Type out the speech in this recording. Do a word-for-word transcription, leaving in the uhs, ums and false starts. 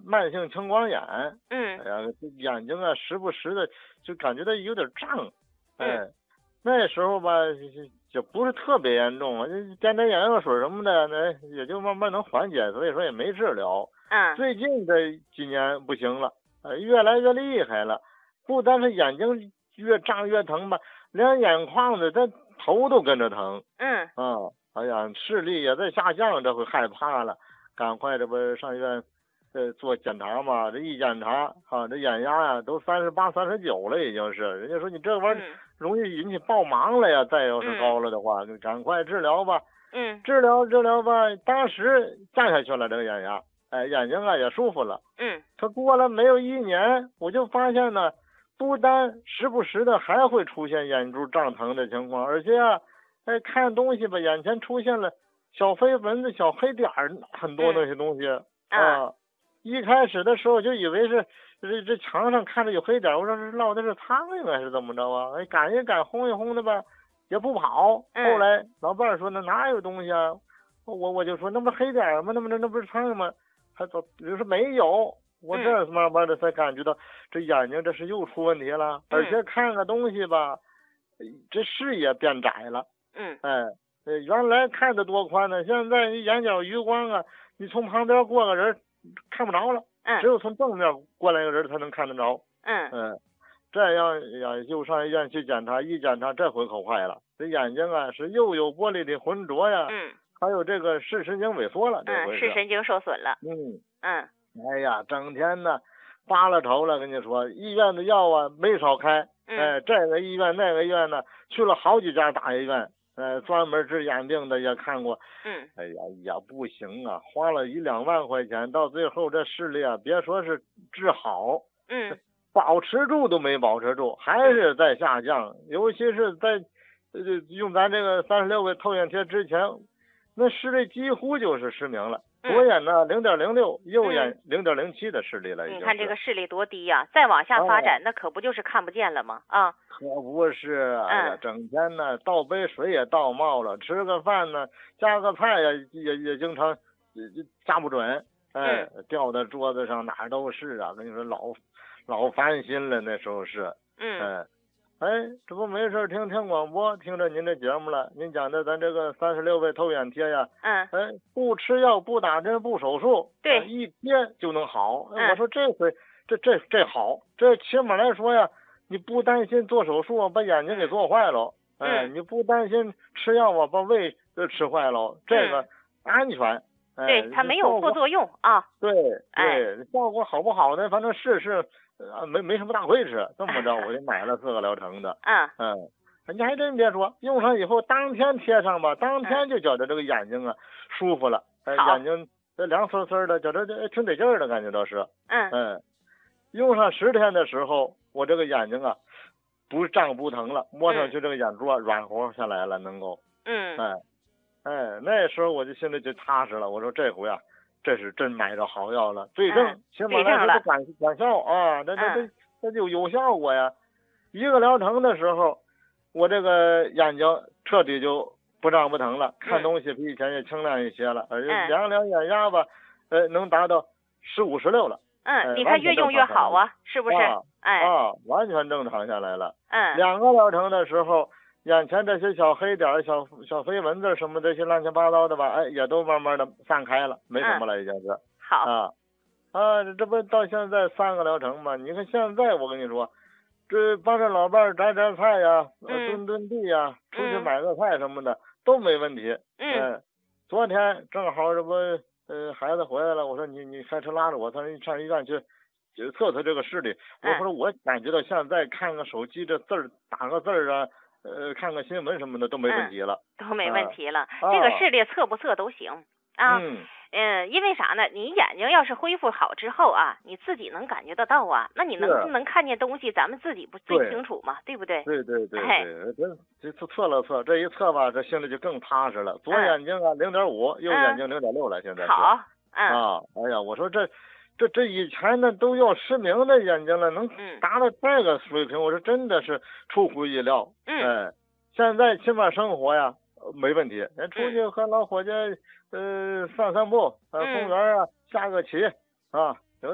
慢性青光眼。 嗯。 哎呀，这眼睛啊，时不时的就感觉到有点胀。哎， 嗯。 那时候吧，就不是特别严重啊，就点点眼药水什么的，那也就慢慢能缓解，所以说也没治疗。 嗯。 最近这几年不行了，呃，越来越厉害了，不单是眼睛越胀越疼吧，连眼眶子、这头都跟着疼。 嗯。 啊，哎呀，视力也在下降，这会害怕了，赶快这不上医院，呃，做检查嘛。这一检查，啊，这眼压呀、都三十八、三十九了，已经是。人家说你这玩意儿嗯。 容易引起爆盲了呀，再要是嗯。 高了的话，就赶快治疗吧。 嗯。 治疗治疗吧，当时降下去了这个眼压，哎，眼睛啊也舒服了。 嗯。 可过了没有一年，我就发现呢，不单时不时的还会出现眼珠胀疼的情况，而且啊，哎，看东西吧，眼前出现了小飞蚊子、小黑点儿，很多那些东西。 嗯、 啊。一开始的时候就以为是这这墙上看着有黑点，我说是落的是苍蝇还是怎么着啊？哎，赶一赶，轰一轰的吧，也不跑。 嗯、 后来老伴儿说那哪有东西啊？我我就说那不黑点吗？那不那那不是苍蝇吗？他说就说没有。我这慢慢的才感觉到这眼睛这是又出问题了， 嗯、 而且看个东西吧，这视野变窄了。 嗯。 哎，原来看得多宽呢，现在眼角余光啊，你从旁边过个人看不着了。 嗯。 只有从正面过来一个人才能看得着。 嗯。 嗯，这样呀，又上医院去检查，一检查这回可坏了，这眼睛啊是又有玻璃的浑浊呀， 嗯， 还有这个视神经萎缩了，这嗯， 回视神经受损了。 嗯嗯。 哎呀，整天呢扒拉愁了，跟你说，医院的药啊没少开。 嗯、 哎，这个医院那个医院呢，去了好几家大医院。呃，专门治眼病的也看过。 嗯。 哎呀，也不行啊，花了一两万块钱，到最后这视力啊，别说是治好， 嗯， 保持住都没保持住，还是在下降。嗯、尤其是在呃用咱这个三十六个透眼贴之前，那视力几乎就是失明了。左眼呢零点零六，右眼零点零七的视力了，已经。 你看这个视力多低呀、啊！再往下发展，哦、那可不就是看不见了吗？啊， 可不是，哎呀， 嗯、 整天呢倒杯水也倒冒了，吃个饭呢加个菜呀也也经常夹不准，哎， 嗯、 掉在桌子上哪儿都是啊！跟你说老老烦心了，那时候是， 嗯， 哎。哎，这不没事听听广播，听着您这节目了。您讲的咱这个三十六味透眼贴呀， 嗯， 哎，不吃药，不打针，不手术， 对， 呃、一贴就能好。 嗯、 我说这回这这这好，这起码来说呀，你不担心做手术把眼睛给做坏了， 嗯、 哎，你不担心吃药啊把胃吃坏了，这个安全。 嗯、哎，对，它没有副作用啊。 对对，效果好不好呢？反正试试。啊，没没什么大亏吃，这么着我就买了四个疗程的。 嗯嗯，你还真别说，用上以后当天贴上吧，当天就觉得这个眼睛啊舒服了，哎，眼睛这凉丝丝的，觉得这挺得劲儿的感觉倒是。 嗯嗯，用上十天的时候，我这个眼睛啊不胀不疼了，摸上去这个眼珠啊软和下来了，能够。 嗯。 哎哎，那时候我就心里就踏实了，我说这回啊。这是真买着好药了，对症，起码来说它管管效啊，这这这这就有效果呀。一个疗程的时候，我这个眼睛彻底就不胀不疼了，看东西比以前也清亮一些了，而且量量眼压吧，呃，能达到十五十六了。 嗯，你看越用越好啊，是不是？哎， 啊，完全正常下来了。 嗯， 两个疗程的时候。眼前这些小黑点、小小飞蚊子什么这些乱七八糟的吧，哎，也都慢慢的散开了，没什么了，已经是。 好啊啊，这不到现在三个疗程嘛？你看现在我跟你说，这帮着老伴儿摘摘菜呀， 嗯、 蹲蹲地呀，出去买个菜什么的、嗯、都没问题。 嗯。 昨天正好这不呃孩子回来了，我说你你开车拉着我，上上医院去。测测这个视力。我说我感觉到现在看个手机这字儿打个字儿啊。呃，看看新闻什么的都没问题了， 嗯、都没问题了。 啊、 这个视力测不测都行啊。 嗯嗯，因为啥呢？你眼睛要是恢复好之后啊，你自己能感觉得到啊，那你能不能看见东西，咱们自己不最清楚嘛，对不对？ 对对对对，这这次测了测，这一测吧，这心里就更踏实了。左眼睛啊零点五，右眼睛零点六了，现在是。 好，嗯啊，哎呀，我说这。这这以前呢都要失明的眼睛了，能达到这个水平，我说真的是出乎意料。 嗯， 哎，现在起码生活呀没问题，出去和老伙计呃散散步，呃公园啊下个棋啊，